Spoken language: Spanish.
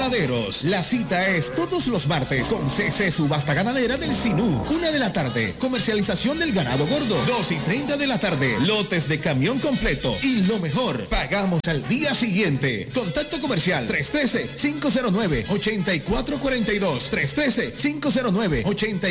Ganaderos. La cita es todos los martes con CC Subasta Ganadera del Sinú. 1 de la tarde. Comercialización del ganado gordo. 2:30 de la tarde. Lotes de camión completo. Y lo mejor, pagamos al día siguiente. Contacto comercial 313-509-8442. 313-509-8442.